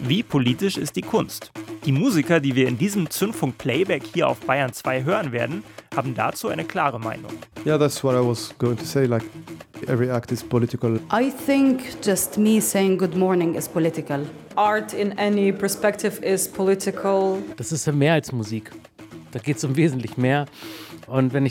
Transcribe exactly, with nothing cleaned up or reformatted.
wie politisch ist die Kunst? Die Musiker, die wir in diesem Zündfunk-Playback hier auf Bayern zwei hören werden, haben dazu eine klare Meinung. Yeah, that's what I was going to say, like every act is political. I think just me saying good morning is political. Art in any perspective is political. Das ist ja mehr als Musik. Da geht es um wesentlich mehr. Und wenn ich